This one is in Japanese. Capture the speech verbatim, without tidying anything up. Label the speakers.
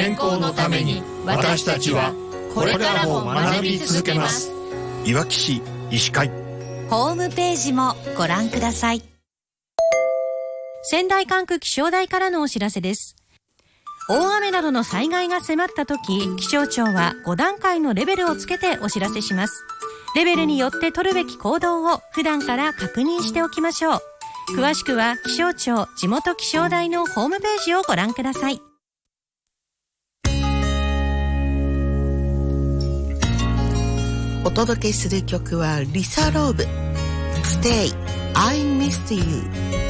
Speaker 1: 健康のために私たちはこれからも学び続けます。
Speaker 2: いわき市医師会
Speaker 3: ホームページもご覧ください。仙台管区気象台からのお知らせです。大雨などの災害が迫った時、気象庁はご段階のレベルをつけてお知らせします。レベルによって取るべき行動を普段から確認しておきましょう。詳しくは気象庁地元気象台のホームページをご覧ください。
Speaker 4: お届けする曲はリサ・ローブ Stay I Missed You。